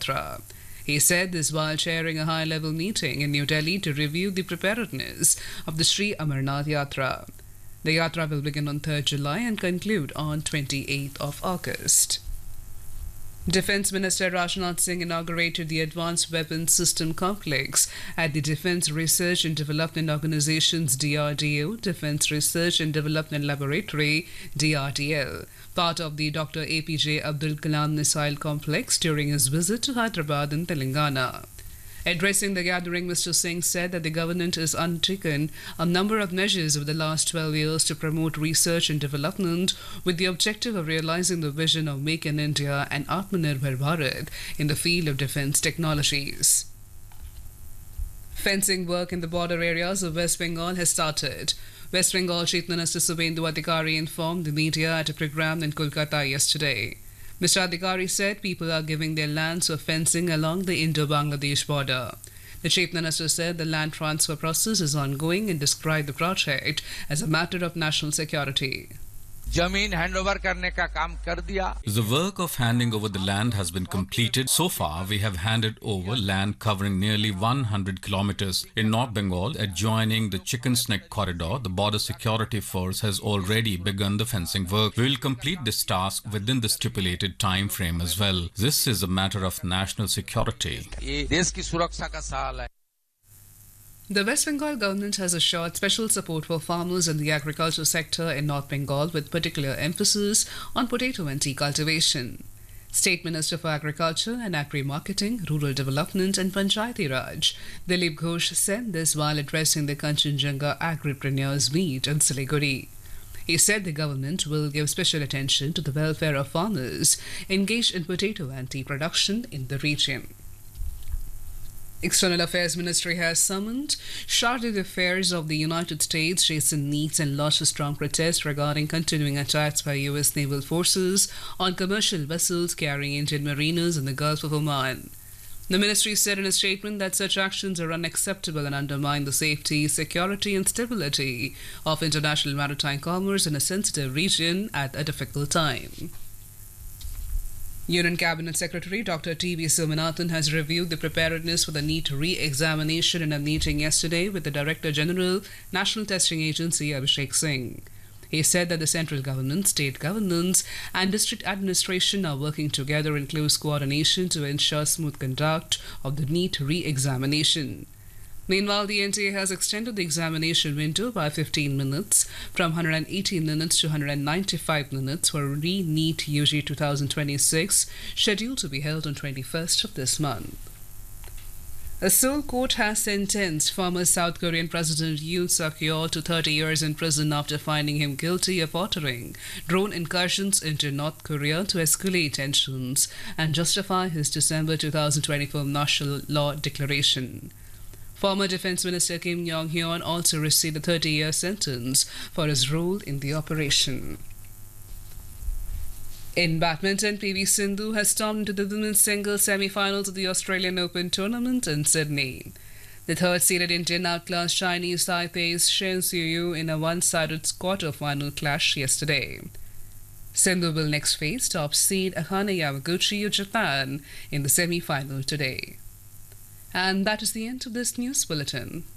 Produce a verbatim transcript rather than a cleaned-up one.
Yatra. He said this while chairing a high-level meeting in New Delhi to review the preparedness of the Sri Amarnath Yatra. The Yatra will begin on third July and conclude on twenty-eighth of August. Defence Minister Rajnath Singh inaugurated the Advanced Weapons System Complex at the Defence Research and Development Organization's D R D O, Defence Research and Development Laboratory D R D L, part of the Doctor A P J Abdul Kalam Missile Complex during his visit to Hyderabad in Telangana. Addressing the gathering, Mister Singh said that the government has undertaken a number of measures over the last twelve years to promote research and development with the objective of realizing the vision of Make in India and Atmanirbhar Bharat in the field of defense technologies. Fencing work in the border areas of West Bengal has started. West Bengal Chief Minister Subhendu Adhikari informed the media at a program in Kolkata yesterday. Mister Adhikari said people are giving their lands for fencing along the Indo-Bangladesh border. The Chief Minister said the land transfer process is ongoing and described the project as a matter of national security. जमीन handover करने का काम कर दिया. The work of handing over the land has been completed. So far, we have handed over land covering nearly one hundred kilometers. In North Bengal, adjoining the Chicken Neck corridor, the Border Security Force has already begun the fencing work. We will complete this task within the stipulated time frame as well. This is a matter of national security. ये देश की सुरक्षा का सवाल है. The West Bengal government has assured special support for farmers in the agriculture sector in North Bengal with particular emphasis on potato and tea cultivation. State Minister for Agriculture and Agri-Marketing, Rural Development and Panchayati Raj, Dilip Ghosh said this while addressing the Kanchenjunga Agripreneurs Meet in Siliguri. He said the government will give special attention to the welfare of farmers engaged in potato and tea production in the region. External Affairs Ministry has summoned Charge d'Affaires of the United States, Jason Neitz, and launched a strong protest regarding continuing attacks by U S naval forces on commercial vessels carrying Indian mariners in the Gulf of Oman. The ministry said in a statement that such actions are unacceptable and undermine the safety, security and stability of international maritime commerce in a sensitive region at a difficult time. Union Cabinet Secretary Doctor T V Somanathan has reviewed the preparedness for the NEET re-examination in a meeting yesterday with the Director General, National Testing Agency Abhishek Singh. He said that the central government, state governments and district administration are working together in close coordination to ensure smooth conduct of the NEET re-examination. Meanwhile, the N T A has extended the examination window by fifteen minutes from one hundred eighteen minutes to one hundred ninety-five minutes for re-NEET U G twenty twenty-six, scheduled to be held on twenty-first of this month. A Seoul court has sentenced former South Korean President Yoon Suk-yeol to thirty years in prison after finding him guilty of ordering drone incursions into North Korea to escalate tensions and justify his December twenty twenty-four martial law declaration. Former Defence Minister Kim Yong-hyun also received a thirty-year sentence for his role in the operation. In badminton, P V Sindhu has stormed into the women's singles semi-finals of the Australian Open tournament in Sydney. The third-seeded Indian outclassed Chinese Taipei's Shen Xiuyu in a one-sided quarter-final clash yesterday. Sindhu will next face top seed Akane Yamaguchi of Japan in the semi-final today. And that is the end of this news bulletin.